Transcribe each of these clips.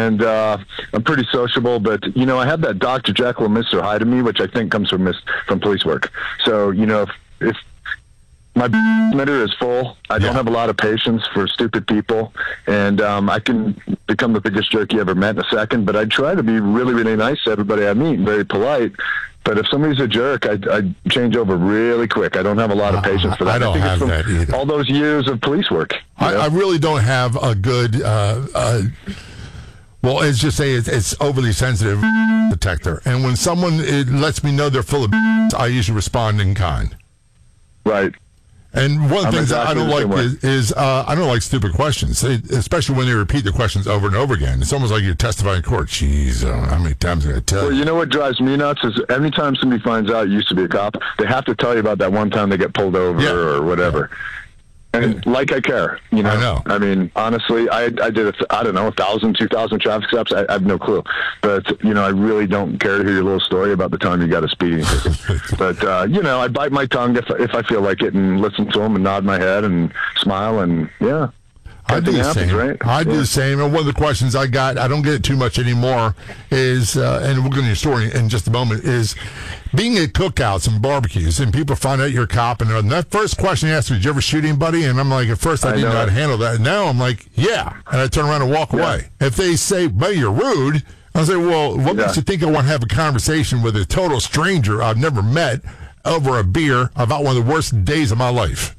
and I'm pretty sociable. But I have that Dr. Jekyll and Mr. Hyde in me, which I think comes from police work. So if my meter is full, I don't have a lot of patience for stupid people, and I can become the biggest jerk you ever met in a second. But I try to be really, really nice to everybody I meet, and very polite. But if somebody's a jerk, I change over really quick. I don't have a lot of patience for that. I don't have that either. All those years of police work. I really don't have a good, let's just say it's overly sensitive detector. And when someone lets me know they're full of I usually respond in kind. Right. And one of the things that I don't like is I don't like stupid questions, especially when they repeat the questions over and over again. It's almost like you're testifying in court. Jeez, I don't know how many times I'm going to tell you. Well, you know what drives me nuts is every time somebody finds out you used to be a cop, they have to tell you about that one time they get pulled over or whatever. Yeah. And like I care, I know. I mean, honestly, I did, 1,000, 2,000 traffic stops. I have no clue. But, I really don't care to hear your little story about the time you got a speeding ticket. But, I bite my tongue if I feel like it and listen to them and nod my head and smile and, yeah. I do the same. Right? I do the same. And one of the questions I got, I don't get it too much anymore, is, and we'll get into your story in just a moment, is being at cookouts and barbecues, and people find out you're a cop, and that first question they ask me, did you ever shoot anybody? And I'm like, at first I didn't know how to handle that. And now I'm like, yeah. And I turn around and walk away. If they say, well, you're rude, I'll say, well, what makes you think I want to have a conversation with a total stranger I've never met over a beer about one of the worst days of my life?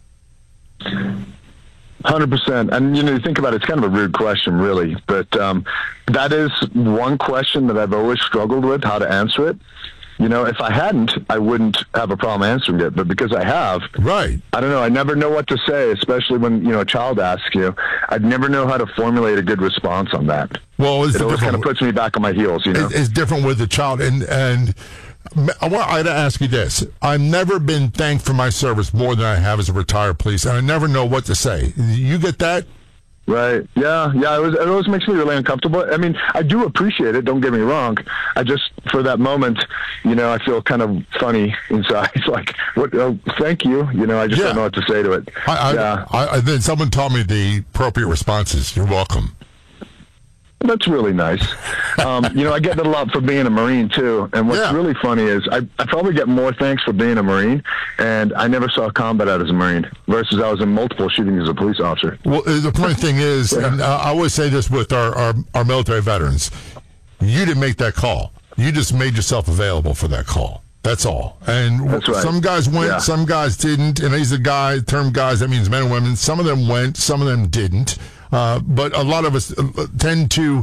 100%. And, you think about it, it's kind of a rude question, really. But that is one question that I've always struggled with, how to answer it. If I hadn't, I wouldn't have a problem answering it. But because I have, right? I don't know. I never know what to say, especially when, a child asks you. I'd never know how to formulate a good response on that. Well, it always kind of puts me back on my heels, It's different with the child. And I want to ask you this. I've never been thanked for my service more than I have as a retired police, and I never know what to say. You get that? Right. Yeah. It always makes me really uncomfortable. I mean, I do appreciate it. Don't get me wrong. I just, for that moment, I feel kind of funny inside. It's like, what? Oh, thank you. I just don't know what to say to it. Then someone taught me the appropriate responses. You're welcome. That's really nice. I get that a lot for being a Marine, too. And what's really funny is I probably get more thanks for being a Marine, and I never saw combat out as a Marine, versus I was in multiple shootings as a police officer. Well, the funny thing is, and I always say this with our military veterans, you didn't make that call. You just made yourself available for that call. That's all. And that's right. Some guys went, some guys didn't. And he's the term guys, that means men and women. Some of them went, some of them didn't. But a lot of us tend to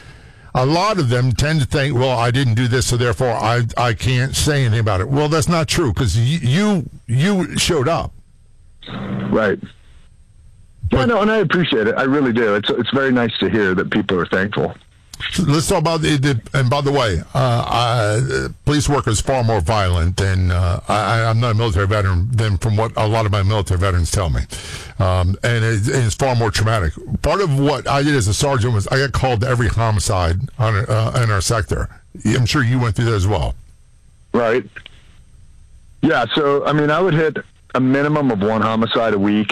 think, well, I didn't do this, so therefore I can't say anything about it. Well, that's not true, because you showed up. Right. Yeah, no, and I appreciate it. I really do. It's very nice to hear that people are thankful. So let's talk about and by the way, police work is far more violent than I'm not a military veteran than from what a lot of my military veterans tell me, and it's far more traumatic. Part of what I did as a sergeant was I got called to every homicide in our sector. I'm sure you went through that as well. Right. Yeah. So I mean, I would hit a minimum of one homicide a week.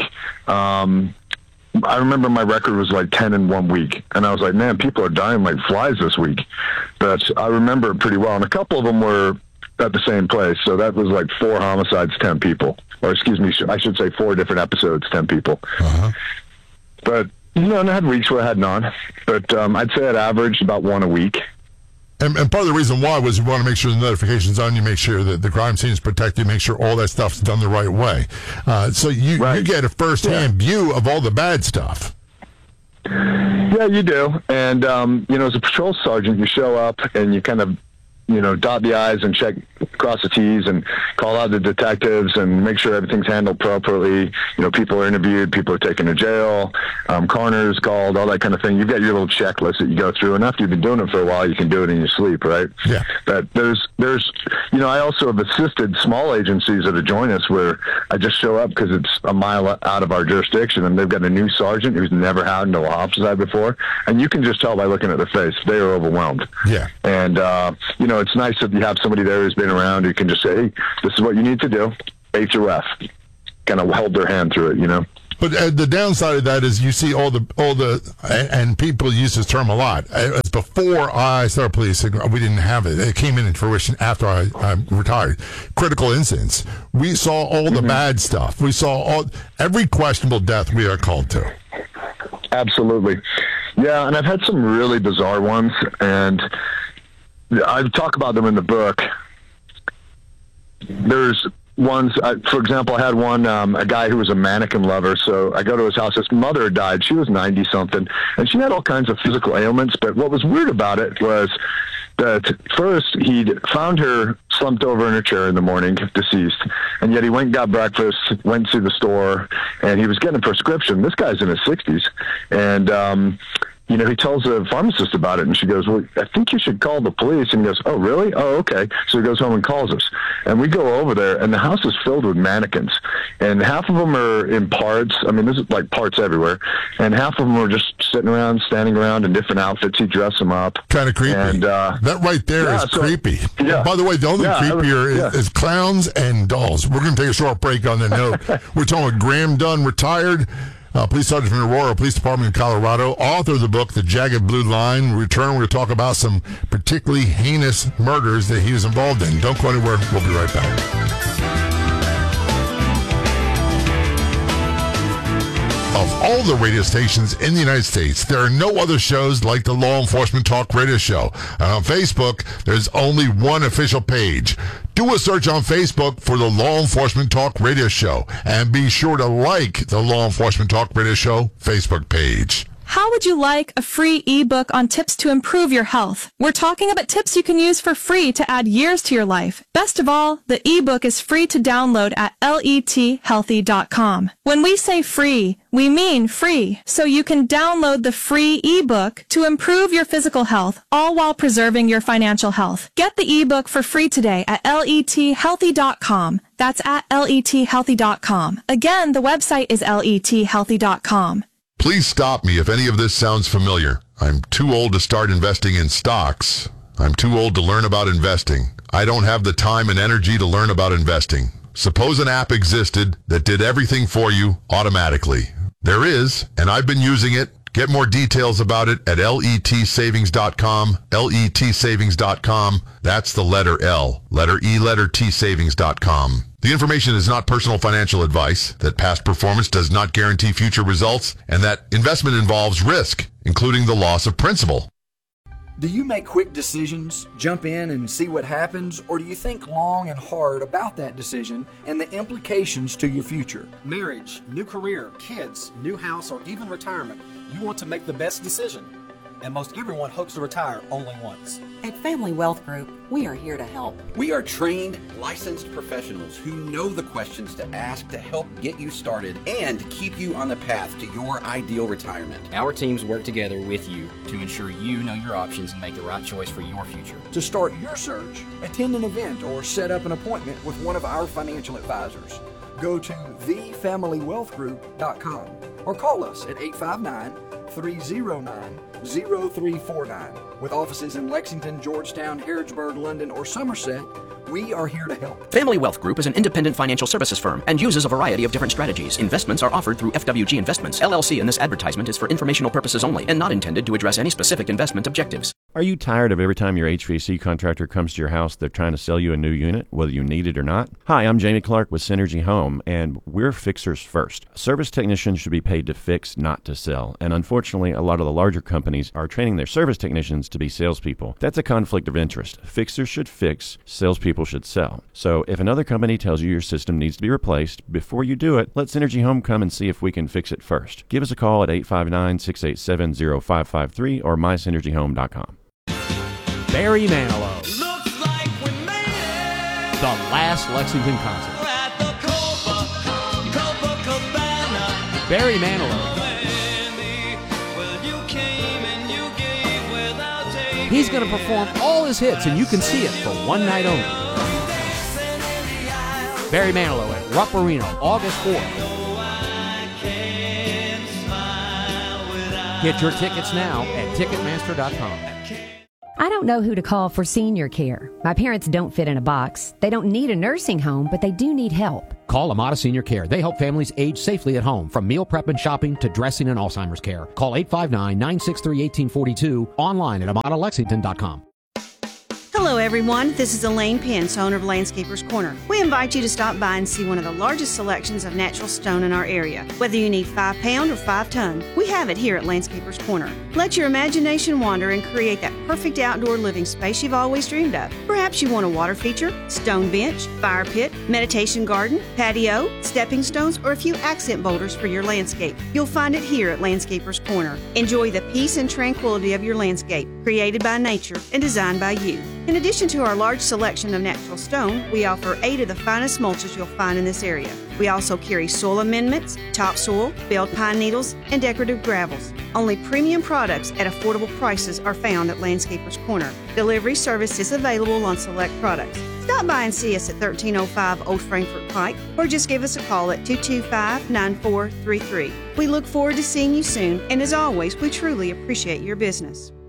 I remember my record was like 10 in 1 week, and I was like, man, people are dying like flies this week. But I remember it pretty well, and a couple of them were at the same place, so that was like 4 homicides, 10 people. Or excuse me, I should say 4 different episodes, 10 people. But, and I had weeks where I had none. But I'd say I'd average about 1 a week. And part of the reason why was you want to make sure the notification's on, you make sure that the crime scene is protected, make sure all that stuff's done the right way. So you get a first-hand view of all the bad stuff. Yeah, you do. And, as a patrol sergeant, you show up and you kind of, dot the I's and cross the T's and call out the detectives and make sure everything's handled properly. People are interviewed, people are taken to jail, coroner's called, all that kind of thing. You've got your little checklist that you go through, and after you've been doing it for a while, you can do it in your sleep, right? Yeah. But there's I also have assisted small agencies that join us where I just show up because it's a mile out of our jurisdiction, and they've got a new sergeant who's never had no homicide before, and you can just tell by looking at their face, they are overwhelmed. Yeah. And, it's nice that you have somebody there who's been around who can just say, hey, this is what you need to do, A through F. Kind of held their hand through it, But the downside of that is you see all the and people use this term a lot. As before I started policing, we didn't have it. It came in fruition after I retired. Critical incidents. We saw all the bad stuff. We saw every questionable death we are called to. Absolutely. Yeah, and I've had some really bizarre ones, and I talk about them in the book. There's ones, for example, I had one, a guy who was a mannequin lover. So I go to his house. His mother had died. She was 90-something, and she had all kinds of physical ailments. But what was weird about it was that first he'd found her slumped over in her chair in the morning, deceased, and yet he went and got breakfast, went to the store, and he was getting a prescription. This guy's in his 60s, and he tells the pharmacist about it, and she goes, well, I think you should call the police. And he goes, oh, really? Oh, okay. So he goes home and calls us. And we go over there, and the house is filled with mannequins. And half of them are in parts. I mean, there's like parts everywhere. And half of them are just sitting around, standing around in different outfits. He dressed them up. Kind of creepy. And, that right there is creepy. Yeah. By the way, the only creepier is clowns and dolls. We're going to take a short break on that note. We're talking with Graham Dunn, retired. Police Sergeant from the Aurora Police Department in Colorado, author of the book, The Jagged Blue Line. When we return, we're going to talk about some particularly heinous murders that he was involved in. Don't go anywhere. We'll be right back. Of all the radio stations in the United States, there are no other shows like the Law Enforcement Talk Radio Show. And on Facebook, there's only one official page. Do a search on Facebook for the Law Enforcement Talk Radio Show. And be sure to like the Law Enforcement Talk Radio Show Facebook page. How would you like a free ebook on tips to improve your health? We're talking about tips you can use for free to add years to your life. Best of all, the ebook is free to download at lethealthy.com. When we say free, we mean free. So you can download the free ebook to improve your physical health, all while preserving your financial health. Get the ebook for free today at lethealthy.com. That's at lethealthy.com. Again, the website is lethealthy.com. Please stop me if any of this sounds familiar. I'm too old to start investing in stocks. I'm too old to learn about investing. I don't have the time and energy to learn about investing. Suppose an app existed that did everything for you automatically. There is, and I've been using it. Get more details about it at letsavings.com, letsavings.com. That's the letter L, letter E, letter T, savings.com. The information is not personal financial advice, that past performance does not guarantee future results, and that investment involves risk, including the loss of principal. Do you make quick decisions, jump in and see what happens, or do you think long and hard about that decision and the implications to your future? Marriage, new career, kids, new house, or even retirement. You want to make the best decision. And most everyone hopes to retire only once. At Family Wealth Group, we are here to help. We are trained, licensed professionals who know the questions to ask to help get you started and keep you on the path to your ideal retirement. Our teams work together with you to ensure you know your options and make the right choice for your future. To start your search, attend an event or set up an appointment with one of our financial advisors. Go to thefamilywealthgroup.com or call us at 859-309-0349. With offices in Lexington, Georgetown, Harrodsburg, London, or Somerset, we are here to help. Family Wealth Group is an independent financial services firm and uses a variety of different strategies. Investments are offered through FWG Investments, LLC, and this advertisement is for informational purposes only and not intended to address any specific investment objectives. Are you tired of every time your HVAC contractor comes to your house, they're trying to sell you a new unit, whether you need it or not? Hi, I'm Jamie Clark with Synergy Home, and we're fixers first. Service technicians should be paid to fix, not to sell. And unfortunately, a lot of the larger companies are training their service technicians to be salespeople. That's a conflict of interest. Fixers should fix, salespeople should sell. So if another company tells you your system needs to be replaced, before you do it, let Synergy Home come and see if we can fix it first. Give us a call at 859-687-0553 or mysynergyhome.com. Barry Manilow. Looks like we made it. The last Lexington concert. We're at the Copacabana. Barry Manilow. He's going to perform all his hits, and you can see it for one night only. Barry Manilow at Rupp Arena, August 4th. Get your tickets now at Ticketmaster.com. I don't know who to call for senior care. My parents don't fit in a box. They don't need a nursing home, but they do need help. Call Amada Senior Care. They help families age safely at home, from meal prep and shopping to dressing and Alzheimer's care. Call 859-963-1842, online at AmadaLexington.com. Hello everyone, this is Elaine Pence, owner of Landscapers Corner. We invite you to stop by and see one of the largest selections of natural stone in our area. Whether you need 5 pound or 5 ton, we have it here at Landscapers Corner. Let your imagination wander and create that perfect outdoor living space you've always dreamed of. Perhaps you want a water feature, stone bench, fire pit, meditation garden, patio, stepping stones, or a few accent boulders for your landscape. You'll find it here at Landscapers Corner. Enjoy the peace and tranquility of your landscape, created by nature and designed by you. In addition to our large selection of natural stone, we offer 8 of the finest mulches you'll find in this area. We also carry soil amendments, topsoil, belled pine needles, and decorative gravels. Only premium products at affordable prices are found at Landscapers Corner. Delivery service is available on select products. Stop by and see us at 1305 Old Frankfort Pike, or just give us a call at 225-9433. We look forward to seeing you soon, and as always, we truly appreciate your business.